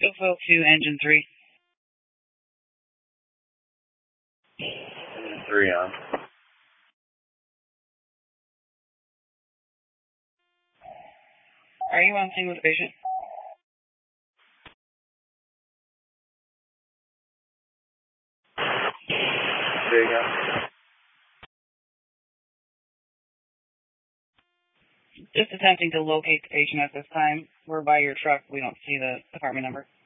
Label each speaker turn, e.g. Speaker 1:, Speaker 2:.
Speaker 1: Oakville 2, engine 3.
Speaker 2: Engine 3 on.
Speaker 1: Are you on scene with the patient?
Speaker 2: There you go.
Speaker 1: Just attempting to locate the patient at this time. We're by your truck. We don't see the apartment number.